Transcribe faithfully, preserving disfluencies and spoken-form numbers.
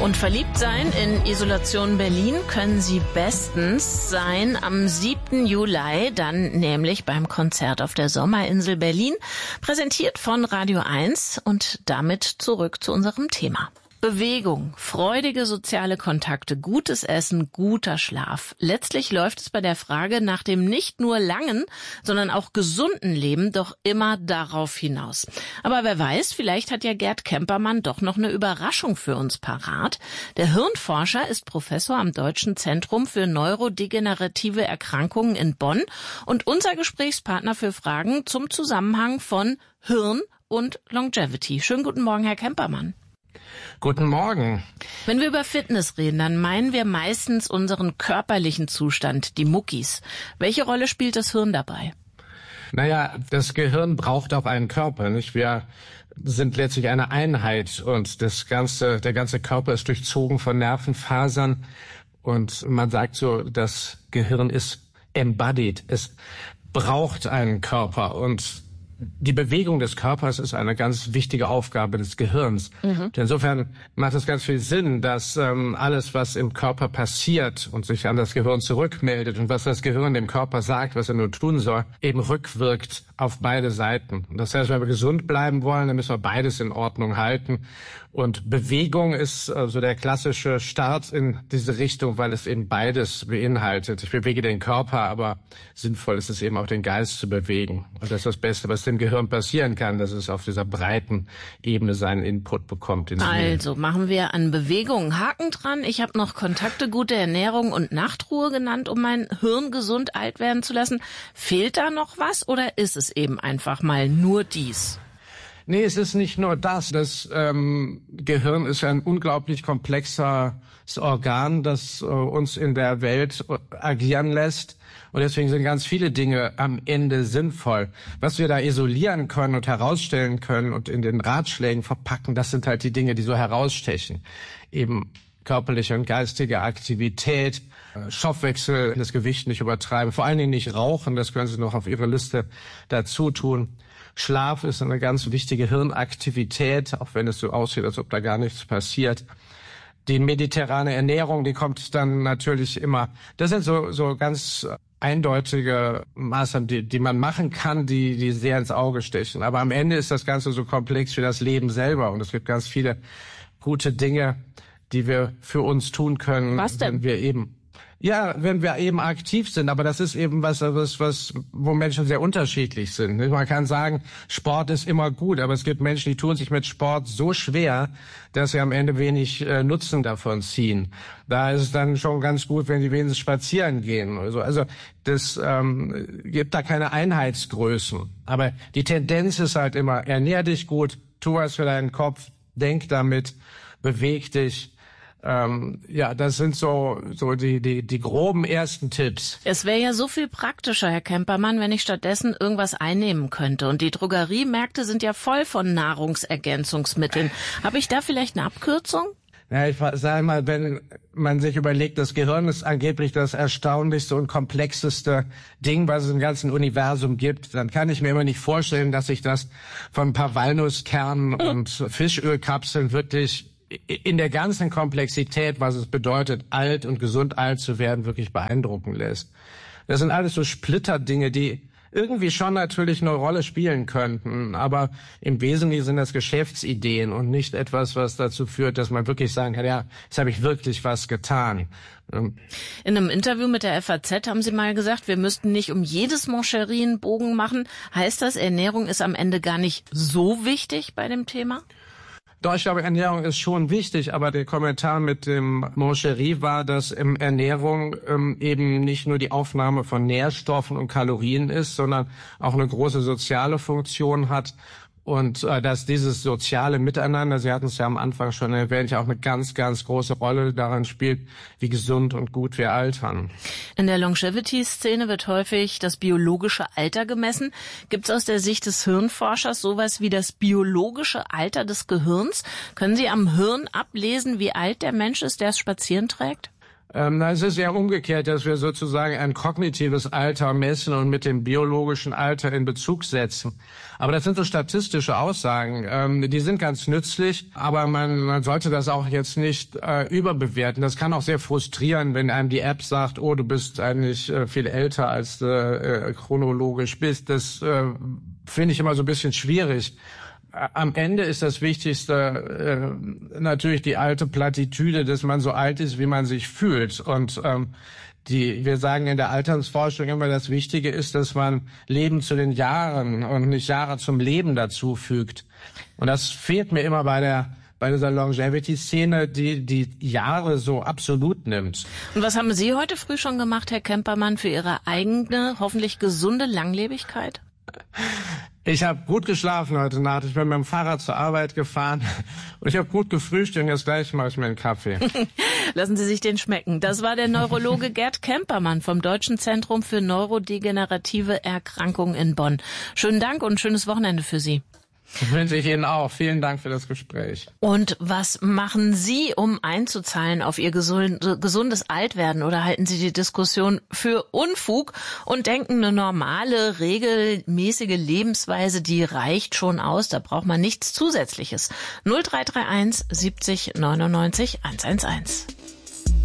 Und verliebt sein in Isolation Berlin können Sie bestens sein am siebten Juli, dann nämlich beim Konzert auf der Sommerinsel Berlin, präsentiert von Radio eins und damit zurück zu unserem Thema. Bewegung, freudige soziale Kontakte, gutes Essen, guter Schlaf. Letztlich läuft es bei der Frage nach dem nicht nur langen, sondern auch gesunden Leben doch immer darauf hinaus. Aber wer weiß, vielleicht hat ja Gerd Kempermann doch noch eine Überraschung für uns parat. Der Hirnforscher ist Professor am Deutschen Zentrum für neurodegenerative Erkrankungen in Bonn und unser Gesprächspartner für Fragen zum Zusammenhang von Hirn und Longevity. Schönen guten Morgen, Herr Kempermann. Guten Morgen. Wenn wir über Fitness reden, dann meinen wir meistens unseren körperlichen Zustand, die Muckis. Welche Rolle spielt das Hirn dabei? Naja, das Gehirn braucht auch einen Körper, nicht? Wir sind letztlich eine Einheit und das ganze, der ganze Körper ist durchzogen von Nervenfasern und man sagt so, das Gehirn ist embodied. Es braucht einen Körper und die Bewegung des Körpers ist eine ganz wichtige Aufgabe des Gehirns. Mhm. Insofern macht es ganz viel Sinn, dass ähm, alles, was im Körper passiert und sich an das Gehirn zurückmeldet und was das Gehirn dem Körper sagt, was er nur tun soll, eben rückwirkt auf beide Seiten. Das heißt, wenn wir gesund bleiben wollen, dann müssen wir beides in Ordnung halten. Und Bewegung ist so also der klassische Start in diese Richtung, weil es eben beides beinhaltet. Ich bewege den Körper, aber sinnvoll ist es eben auch den Geist zu bewegen. Und das ist das Beste, was dem Gehirn passieren kann, dass es auf dieser breiten Ebene seinen Input bekommt. Also machen wir an Bewegung Haken dran. Ich habe noch Kontakte, gute Ernährung und Nachtruhe genannt, um mein Hirn gesund alt werden zu lassen. Fehlt da noch was oder ist es eben einfach mal nur dies? Nee, es ist nicht nur das. Das ähm, Gehirn ist ein unglaublich komplexes Organ, das äh, uns in der Welt agieren lässt. Und deswegen sind ganz viele Dinge am Ende sinnvoll. Was wir da isolieren können und herausstellen können und in den Ratschlägen verpacken, das sind halt die Dinge, die so herausstechen. Eben körperliche und geistige Aktivität, Stoffwechsel, das Gewicht nicht übertreiben, vor allen Dingen nicht rauchen, das können Sie noch auf Ihre Liste dazu tun. Schlaf ist eine ganz wichtige Hirnaktivität, auch wenn es so aussieht, als ob da gar nichts passiert. Die mediterrane Ernährung, die kommt dann natürlich immer. Das sind so so ganz eindeutige Maßnahmen, die, die man machen kann, die die sehr ins Auge stechen. Aber am Ende ist das Ganze so komplex wie das Leben selber und es gibt ganz viele gute Dinge, die wir für uns tun können, Was denn? wenn wir eben Ja, wenn wir eben aktiv sind, aber das ist eben was, was, was, wo Menschen sehr unterschiedlich sind. Man kann sagen, Sport ist immer gut, aber es gibt Menschen, die tun sich mit Sport so schwer, dass sie am Ende wenig äh, Nutzen davon ziehen. Da ist es dann schon ganz gut, wenn sie wenigstens spazieren gehen oder so. Also das ähm, gibt da keine Einheitsgrößen. Aber die Tendenz ist halt immer, ernähr dich gut, tu was für deinen Kopf, denk damit, beweg dich. Ähm, ja, das sind so so die die die groben ersten Tipps. Es wäre ja so viel praktischer, Herr Kempermann, wenn ich stattdessen irgendwas einnehmen könnte. Und die Drogeriemärkte sind ja voll von Nahrungsergänzungsmitteln. Habe ich da vielleicht eine Abkürzung? Ja, ich sage mal, wenn man sich überlegt, das Gehirn ist angeblich das erstaunlichste und komplexeste Ding, was es im ganzen Universum gibt, dann kann ich mir immer nicht vorstellen, dass ich das von ein paar Walnusskernen und Fischölkapseln wirklich in der ganzen Komplexität, was es bedeutet, alt und gesund alt zu werden, wirklich beeindrucken lässt. Das sind alles so Splitterdinge, die irgendwie schon natürlich eine Rolle spielen könnten, aber im Wesentlichen sind das Geschäftsideen und nicht etwas, was dazu führt, dass man wirklich sagen kann, ja, jetzt habe ich wirklich was getan. In einem Interview mit der F A Z haben Sie mal gesagt, wir müssten nicht um jedes Moncherie einen Bogen machen. Heißt das, Ernährung ist am Ende gar nicht so wichtig bei dem Thema? Doch, ich glaube, Ernährung ist schon wichtig, aber der Kommentar mit dem Moncherie war, dass ähm, Ernährung ähm, eben nicht nur die Aufnahme von Nährstoffen und Kalorien ist, sondern auch eine große soziale Funktion hat. Und äh, dass dieses soziale Miteinander, Sie hatten es ja am Anfang schon erwähnt, ja auch eine ganz, ganz große Rolle daran spielt, wie gesund und gut wir altern. In der Longevity-Szene wird häufig das biologische Alter gemessen. Gibt es aus der Sicht des Hirnforschers sowas wie das biologische Alter des Gehirns? Können Sie am Hirn ablesen, wie alt der Mensch ist, der es spazieren trägt? Ähm, na, es ist ja umgekehrt, dass wir sozusagen ein kognitives Alter messen und mit dem biologischen Alter in Bezug setzen. Aber das sind so statistische Aussagen. Ähm, die sind ganz nützlich, aber man, man sollte das auch jetzt nicht äh, überbewerten. Das kann auch sehr frustrieren, wenn einem die App sagt, oh, du bist eigentlich äh, viel älter, als du äh, chronologisch bist. Das äh, finde ich immer so ein bisschen schwierig. Am Ende ist das Wichtigste äh, natürlich die alte Plattitüde, dass man so alt ist, wie man sich fühlt. Und ähm, die, wir sagen in der Altersforschung immer, das Wichtige ist, dass man Leben zu den Jahren und nicht Jahre zum Leben dazu fügt. Und das fehlt mir immer bei der bei dieser Longevity-Szene, die die Jahre so absolut nimmt. Und was haben Sie heute früh schon gemacht, Herr Kempermann, für Ihre eigene, hoffentlich gesunde Langlebigkeit? Ich habe gut geschlafen heute Nacht. Ich bin mit dem Fahrrad zur Arbeit gefahren und ich habe gut gefrühstückt und jetzt gleich mache ich mir einen Kaffee. Lassen Sie sich den schmecken. Das war der Neurologe Gerd Kempermann vom Deutschen Zentrum für neurodegenerative Erkrankungen in Bonn. Schönen Dank und schönes Wochenende für Sie. Das wünsche ich Ihnen auch. Vielen Dank für das Gespräch. Und was machen Sie, um einzuzahlen auf Ihr gesundes Altwerden? Oder halten Sie die Diskussion für Unfug und denken, eine normale, regelmäßige Lebensweise, die reicht schon aus? Da braucht man nichts Zusätzliches. null drei drei eins siebzig neunundneunzig hundertelf.